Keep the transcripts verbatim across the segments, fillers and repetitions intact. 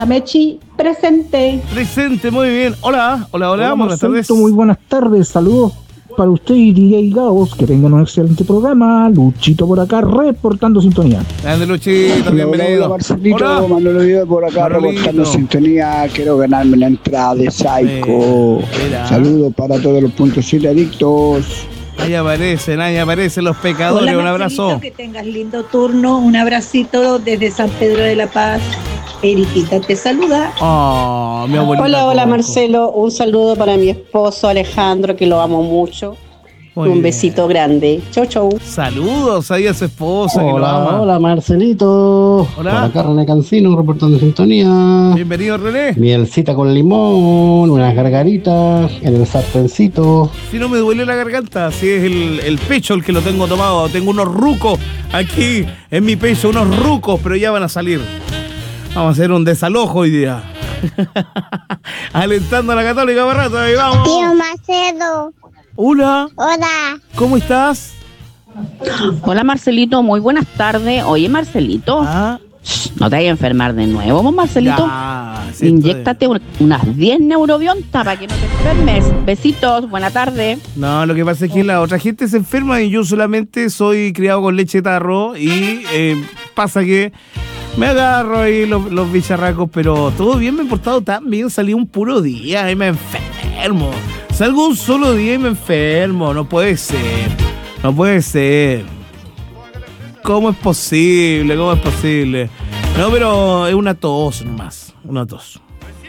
Mechi, presente. Presente, muy bien. Hola, hola, hola, Hola, buenas tardes. Muy buenas tardes, saludos para usted y D J Gaos, que tengan un excelente programa. Luchito por acá, reportando sintonía. Grande Luchito, bienvenido. Hola, Marcelito, Hola. Manolo Vive por acá, Manolito. reportando sintonía. Quiero ganarme la entrada de Psycho. Mira. Saludos para todos los puntos siete adictos. Ahí aparecen, ahí aparecen los pecadores. Hola, un abrazo. Marcelito, que tengas lindo turno. Un abracito desde San Pedro de la Paz. Eriquita te saluda. Oh, mi abuelita. Hola, hola Coco. Marcelo, un saludo para mi esposo Alejandro, que lo amo mucho. Muy un bien. besito grande. Chau, chau. Saludos ahí a su esposa que lo Hola, ama. hola Marcelito. Hola. Por acá René Cancino, reportando sintonía. Bienvenido, René. Mielcita con limón, unas gargaritas en el sartencito. Si no me duele la garganta, si es el, el pecho el que lo tengo tomado. Tengo unos rucos aquí en mi pecho, unos rucos, pero ya van a salir. Vamos a hacer un desalojo hoy día. Alentando a la Católica Barrato, ahí vamos. Tío Macedo, Hola, hola. ¿cómo estás? Hola Marcelito, muy buenas tardes. Oye Marcelito, Ah, no te vayas a enfermar de nuevo, vos, Marcelito. ya, sí, Inyéctate un- unas diez neurobiontas para que no te enfermes. Besitos, buena tarde. No, lo que pasa es que la otra gente se enferma y yo solamente soy criado con leche de tarro y eh, pasa que me agarro ahí los, los bicharracos, pero todo bien, me he portado tan bien, salí un puro día y me enfermo. Salgo un solo día y me enfermo, no puede ser, no puede ser. ¿Cómo es posible? ¿Cómo es posible? No, pero es una tos nomás, una tos.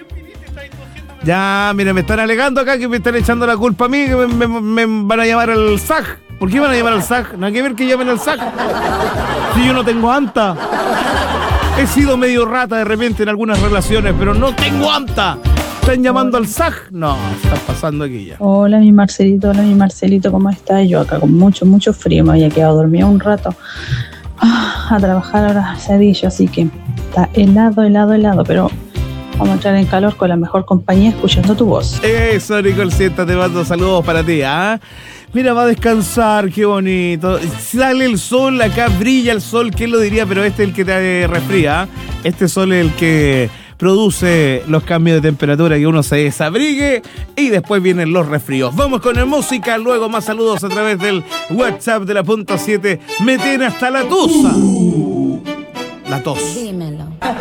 Ya, mira, me están alegando acá que me están echando la culpa a mí, que me, me- me van a llamar al S A C. ¿Por qué van a llamar al S A C? No hay que ver que llamen al S A C. Si yo no tengo anta. He sido medio rata de repente en algunas relaciones, pero no tengo anta. ¿Están llamando al S A C? No, está pasando aquí ya. Hola mi Marcelito, hola mi Marcelito, ¿cómo estás? Yo acá con mucho, mucho frío, me había quedado dormida un rato. Ah, a trabajar ahora a Cedillo, así que está helado, helado, helado, pero vamos a entrar en calor con la mejor compañía escuchando tu voz. Eso, Nicolcita, te mando saludos para ti, ¿ah? Mira, va a descansar, qué bonito. Sale el sol, acá brilla el sol, ¿quién lo diría? Pero este es el que te resfría, ¿ah? Este sol es el que produce los cambios de temperatura, que uno se desabrigue y después vienen los resfríos. Vamos con la música, luego más saludos a través del WhatsApp de la punto siete. Meten hasta la tusa. La tos. Dímelo.